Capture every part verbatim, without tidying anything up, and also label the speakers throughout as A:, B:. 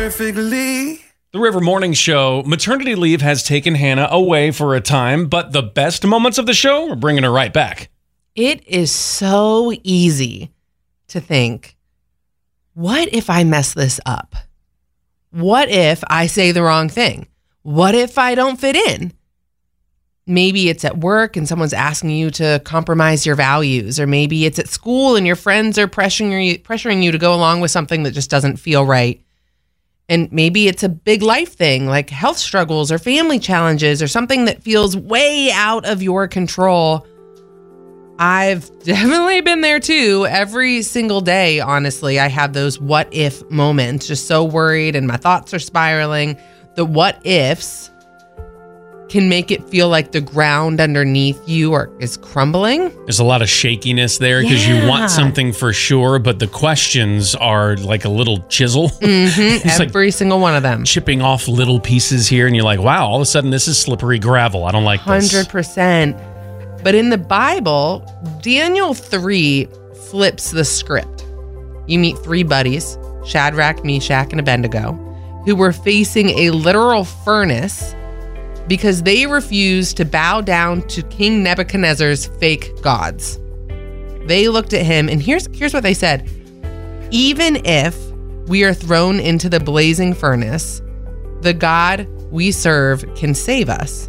A: perfectly.
B: The River Morning Show, maternity leave has taken Hannah away for a time, but the best moments of the show are bringing her right back.
C: It is so easy to think, what if I mess this up? What if I say the wrong thing? What if I don't fit in? Maybe it's at work and someone's asking you to compromise your values, or maybe it's at school and your friends are pressuring you, pressuring you to go along with something that just doesn't feel right. And maybe it's a big life thing like health struggles or family challenges or something that feels way out of your control. I've definitely been there too. Every single day, honestly, I have those what if moments, just so worried and my thoughts are spiraling. The what ifs can make it feel like the ground underneath you are, is crumbling.
B: There's a lot of shakiness there because
C: Yeah.
B: you want something for sure, but the questions are like a little chisel.
C: Mm-hmm.
B: It's
C: Every
B: like
C: single one of them.
B: chipping off little pieces here, and you're like, wow, all of a sudden this is slippery gravel. I don't like this.
C: one hundred percent. But in the Bible, Daniel three flips the script. You meet three buddies, Shadrach, Meshach, and Abednego, who were facing a literal furnace because they refused to bow down to King Nebuchadnezzar's fake gods. They looked at him, and here's, here's what they said. Even if we are thrown into the blazing furnace, the God we serve can save us.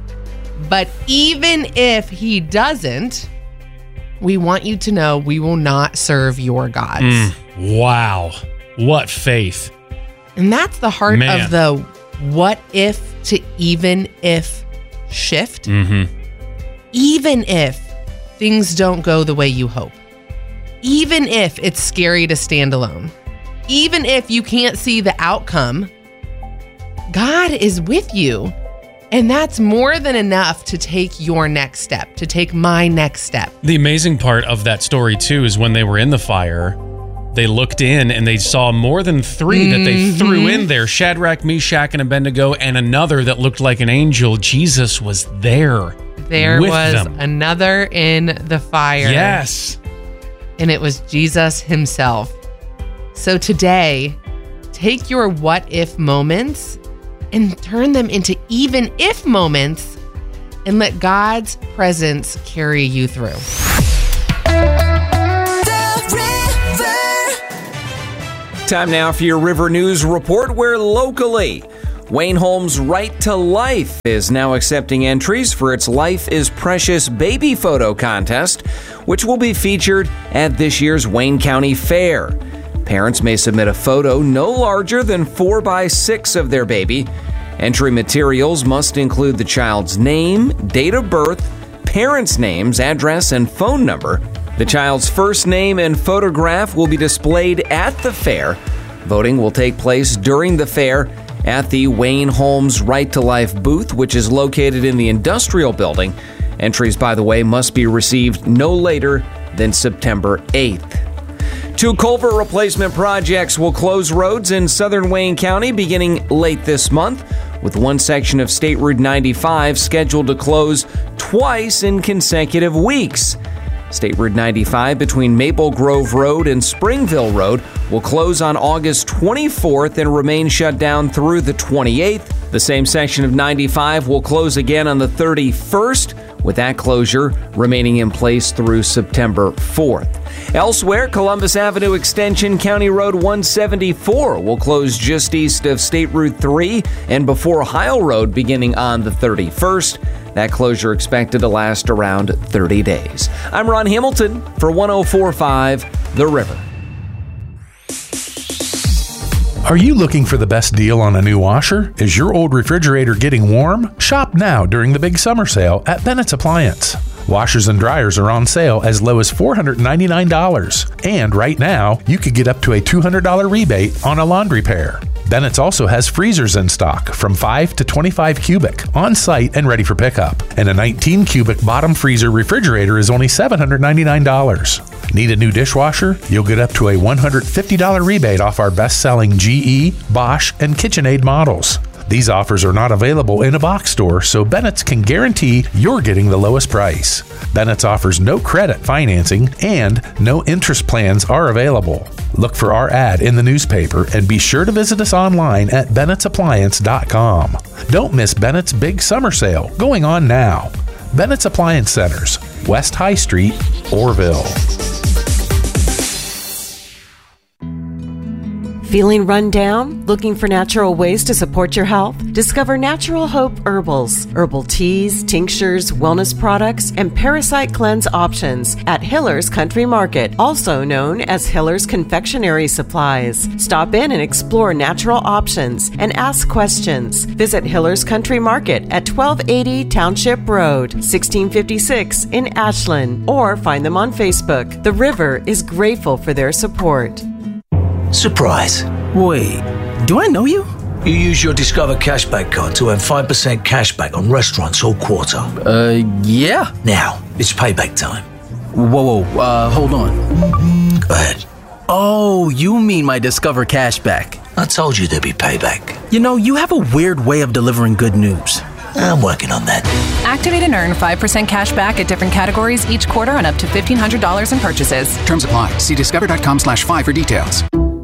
C: But even if he doesn't, we want you to know we will not serve your gods.
B: Mm, wow. What faith.
C: And that's the heart
B: Man.
C: of the what if to even if shift.
B: Mm-hmm.
C: Even if things don't go the way you hope. Even if it's scary to stand alone. Even if you can't see the outcome, God is with you. And that's more than enough to take your next step, to take my next step.
B: The amazing part of that story, too, is when they were in the fire, they looked in and they saw more than three mm-hmm. that they threw in there. Shadrach, Meshach, and Abednego, and another that looked like an angel. Jesus was there.
C: There
B: with
C: was
B: them.
C: another in the fire.
B: Yes.
C: And it was Jesus himself. So today, take your what if moments and turn them into even if moments and let God's presence carry you through.
D: Time now for your River News Report, where locally, Wayne Holmes' Right to Life is now accepting entries for its Life is Precious baby photo contest, which will be featured at this year's Wayne County Fair. Parents may submit a photo no larger than four by six of their baby. Entry materials must include the child's name, date of birth, parents' names, address, and phone number. The child's first name and photograph will be displayed at the fair. Voting will take place during the fair at the Wayne Holmes Right to Life booth, which is located in the Industrial Building. Entries, by the way, must be received no later than September eighth. Two culvert replacement projects will close roads in southern Wayne County beginning late this month, with one section of State Route ninety-five scheduled to close twice in consecutive weeks. State Route ninety-five between Maple Grove Road and Springville Road will close on August twenty-fourth and remain shut down through the twenty-eighth. The same section of ninety-five will close again on the thirty-first, with that closure remaining in place through September fourth. Elsewhere, Columbus Avenue Extension County Road one seventy-four will close just east of State Route three and before Heil Road beginning on the thirty-first. That closure expected to last around thirty days. I'm Ron Hamilton for one oh four point five The River.
E: Are you looking for the best deal on a new washer? Is your old refrigerator getting warm? Shop now during the big summer sale at Bennett's Appliance. Washers and dryers are on sale as low as four hundred ninety-nine dollars. And right now, you could get up to a two hundred dollars rebate on a laundry pair. Bennett's also has freezers in stock from five to twenty-five cubic, on site and ready for pickup. And a nineteen cubic bottom freezer refrigerator is only seven hundred ninety-nine dollars. Need a new dishwasher? You'll get up to a one hundred fifty dollars rebate off our best-selling G E, Bosch, and KitchenAid models. These offers are not available in a box store, so Bennett's can guarantee you're getting the lowest price. Bennett's offers no credit financing and no interest plans are available. Look for our ad in the newspaper and be sure to visit us online at Bennett's Appliance dot com. Don't miss Bennett's big summer sale going on now. Bennett's Appliance Centers, West High Street, Orville.
A: Feeling run down? Looking for natural ways to support your health? Discover Natural Hope Herbals, herbal teas, tinctures, wellness products, and parasite cleanse options at Hiller's Country Market, also known as Hiller's Confectionery Supplies. Stop in and explore natural options and ask questions. Visit Hiller's Country Market at twelve eighty Township Road, sixteen fifty-six in Ashland, or find them on Facebook. The River is grateful for their support.
F: Surprise. Wait, do I know you? You use your Discover Cashback card to earn five percent cashback on restaurants all quarter.
G: Uh, yeah.
F: Now, it's payback time.
G: Whoa, whoa, uh, hold on.
F: Go ahead.
G: Oh, you mean my Discover Cashback.
F: I told you there'd be payback.
G: You know, you have a weird way of delivering good news.
F: I'm working on that.
H: Activate and earn five percent cash back at different categories each quarter on up to fifteen hundred dollars in purchases.
I: Terms apply. See discover.com slash five for details.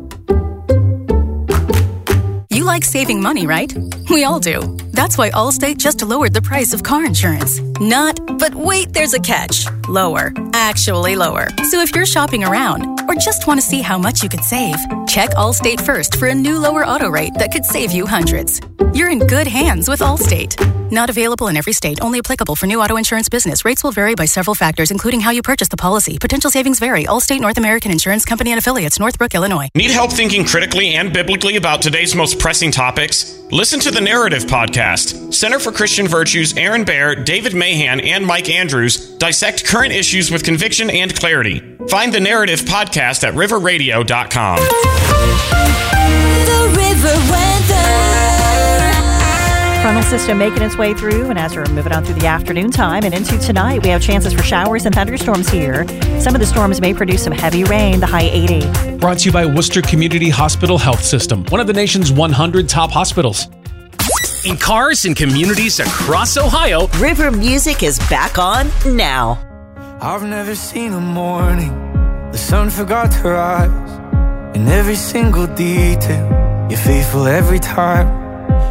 J: You like saving money, right? We all do. That's why Allstate just lowered the price of car insurance. Not, but wait, there's a catch. Lower. Actually lower. So if you're shopping around or just want to see how much you could save, check Allstate first for a new lower auto rate that could save you hundreds. You're in good hands with Allstate. Not available in every state. Only applicable for new auto insurance business. Rates will vary by several factors, including how you purchase the policy. Potential savings vary. Allstate North American Insurance Company and Affiliates, Northbrook, Illinois.
K: Need help thinking critically and biblically about today's most pressing topics? Listen to the Narrative Podcast. Center for Christian Virtues, Aaron Baer, David Mahan, and Mike Andrews dissect current issues with conviction and clarity. Find the Narrative Podcast at river radio dot com.
L: The River Weather.
M: Frontal system making its way through, and as we're moving on through the afternoon time and into tonight, we have chances for showers and thunderstorms here. Some of the storms may produce some heavy rain, the high eighty.
B: Brought to you by Worcester Community Hospital Health System, one of the nation's one hundred top hospitals.
N: In cars and communities across Ohio,
O: River Music is back on now.
P: I've never seen a morning the sun forgot to rise. In every single detail, you're faithful every time.